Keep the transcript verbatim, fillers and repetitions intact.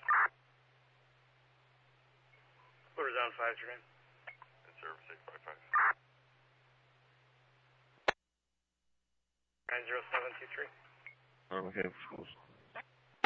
Quarter down five, your name? It's service eight five five. nine zero seven two three. Okay, schools.